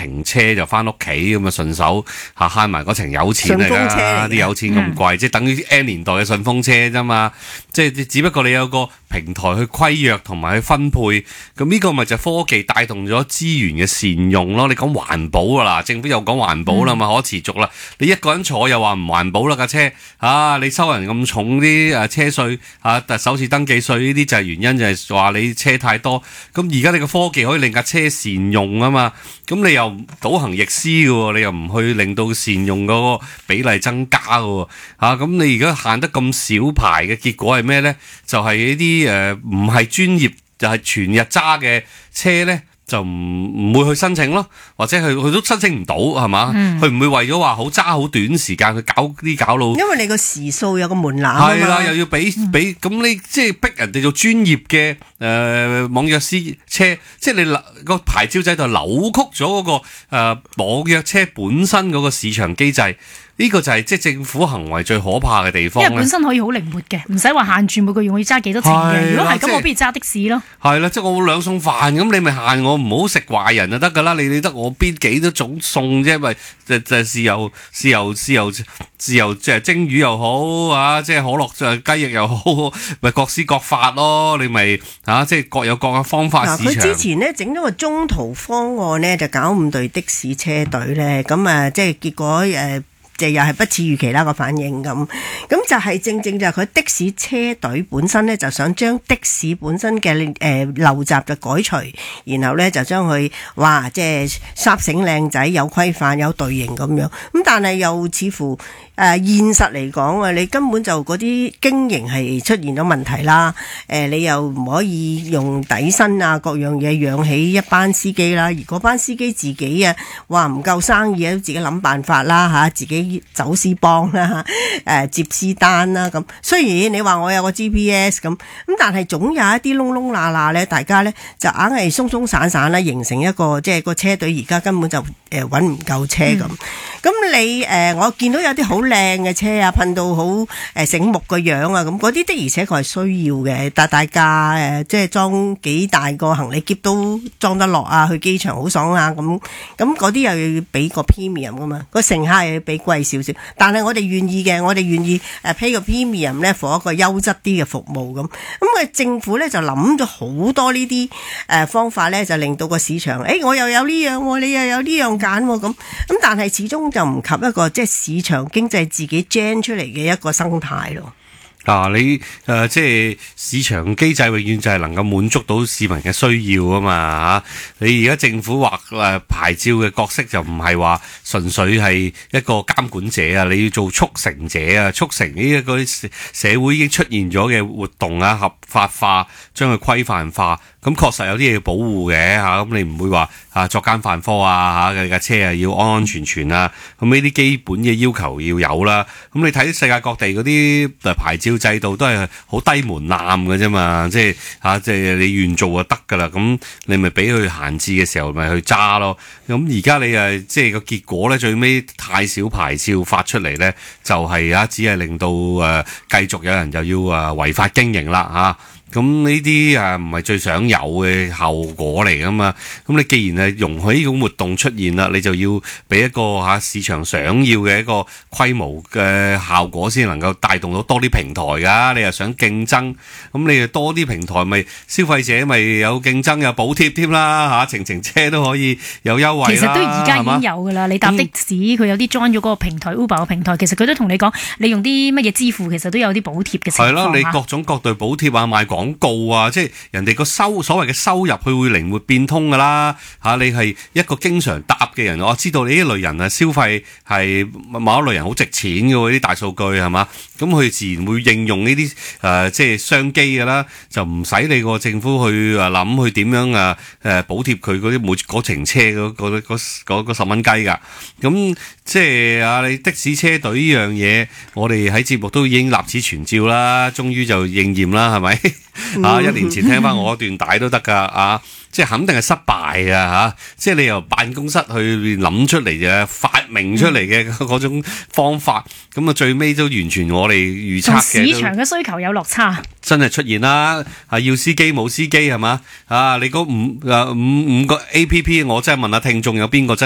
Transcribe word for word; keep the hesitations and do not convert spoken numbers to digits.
停車就翻屋企咁啊，順手嚇慳埋嗰程有錢嚟㗎，啲有錢咁貴，嗯、即係等於 N 年代嘅順風車啫嘛。即係只不過你有個平台去規約同埋去分配，咁呢個咪就科技帶動咗資源嘅善用咯。你講環保㗎啦，政府又講環保啦嘛，嗯、可持續啦。你一個人坐又話唔環保啦架車，啊你收人咁重啲誒車稅啊，首次登記稅呢啲就係原因，就係話你車太多。咁而家你個科技可以令架車善用啊嘛，咁你又倒行逆施嘅喎，你又唔去令到善用嗰個比例增加嘅喎，嚇咁你而家限得咁少牌嘅結果係咩呢？就係呢啲誒唔係專業就係全日揸嘅車呢。就唔唔會去申請咯，或者佢佢都申請唔到係嘛？佢唔、嗯、會為咗話好揸好短時間去搞啲搞路， 因為你個時數有個門檻係啦，又要俾俾咁你即係逼人哋做專業嘅誒、呃、網約司車，即係你個牌照制度扭曲咗嗰、那個誒、呃、網約車本身嗰個市場機制。呢個就係即係政府行為最可怕嘅地方， 因為本身可以好靈活嘅，唔使話限住每個月我要揸幾多程嘅。如果係咁，我不如揸的士咯。係啦，即係我兩餸飯咁，你咪限我唔好食壞人就得噶啦。你你得我邊幾多種餸啫？咪就就豉油豉油豉油豉油即係蒸魚又好啊，即係可樂就雞翼又好，咪各施各法咯。你咪啊，即係各有各嘅方法市場。 佢之前呢整咗個中途方案呢，就搞五隊的士車隊咧，咁啊，即係結果誒。呃就又係不似預期啦個反應咁，咁就係正正就係佢的士車隊本身咧就想將的士本身嘅誒陋習就改除，然後咧就將佢哇即係煞醒靚仔有規範有隊形咁樣，咁但係又似乎誒、呃、現實嚟講啊，你根本就嗰啲經營係出現咗問題啦，誒、呃、你又唔可以用底薪啊各樣嘢養起一班司機啦，而嗰班司機自己啊話唔夠生意啊，都自己諗辦法啦嚇，自己。走私幫啦，誒、呃、接私單啦，咁雖然你話我有個 G P S 咁，咁但係總有一啲窿窿罅罅咧，大家咧就硬係鬆鬆散散啦，形成一個即係個車隊而家根本就誒揾唔夠車咁。咁、嗯、你誒、呃、我見到有啲好靚嘅車啊，噴到好誒醒目個樣啊，咁嗰啲的而且確係需要嘅，但大家誒、呃、即係裝幾大個行李篋都裝得落啊，去機場好爽啊，咁咁嗰啲又要俾個 premium 噶嘛，個乘客又要俾貴少少，但係我哋願意嘅，我哋願意誒 pay 個 premium 咧，for 一個優質啲嘅服務咁。咁啊，政府咧就諗咗好多呢啲誒方法咧，就令到個市場，誒、欸、我又有呢樣，你又有呢樣揀咁，咁但係始終就唔及一個即係市場經濟自己 gen 出嚟嘅一個生態咯。 嗱、啊，你誒、呃、即係市場機制永遠就係能夠滿足到市民嘅需要啊嘛嚇！你而家政府話誒、呃、牌照嘅角色就唔係話純粹係一個監管者啊，你要做促成者啊，促成呢一個社會已經出現咗嘅活動啊，合法化，將佢規範化。咁確實有啲嘢要保護嘅嚇，咁你唔會話啊作奸犯科啊嚇，你架車啊要安安全全啊，咁呢啲基本嘅要求要有啦。咁你睇世界各地嗰啲牌照制度都係好低門檻嘅啫嘛，即係嚇即係你願做就得㗎啦。咁你咪俾佢閒置嘅時候咪去揸咯。咁而家你誒即係個結果咧，最尾太少牌照發出嚟咧，就係啊只係令到誒繼續有人就要誒違法經營啦嚇。咁呢啲啊唔係最想有嘅後果嚟噶嘛？咁你既然係容許呢種活動出現啦，你就要俾一個嚇市場想要嘅一個規模嘅效果，先能夠帶動到多啲平台噶。你又想競爭，咁你又多啲平台，咪消費者咪有競爭有補貼添啦嚇，程程車都可以有優惠啦。 其實都而家已經有噶啦，你搭的士佢有啲 join 咗嗰個平台 Uber 嘅平台，其實佢都同你講，你用啲乜嘢支付，其實都有啲補貼嘅情況。係咯， 你各種各對補貼啊，賣廣告啊，即係人哋個收所謂嘅收入，佢會靈活變通噶啦嚇。你係一個經常搭嘅人，我知道你呢類人啊消費係某一類人好值錢嘅喎，啲大數據係嘛，咁佢自然會應用呢啲誒即係商機噶啦，就唔使你個政府去啊諗去點樣啊誒補貼佢嗰啲每嗰程車嗰嗰嗰嗰十蚊雞㗎。咁即係啊你的士車隊呢樣嘢，我哋喺節目都已經立此存照啦，終於就應驗啦，係咪？啊！一年前聽翻我段帶都得噶啊，即係肯定係失敗啊吓！即係你由辦公室去諗出嚟嘅發明出嚟嘅嗰種方法，咁啊最尾都完全我哋預測嘅市場嘅需求有落差， 真係出現啦！啊，要司機冇司機係嘛啊？你嗰五誒五五個 A P P， 我真係問下聽眾有邊個真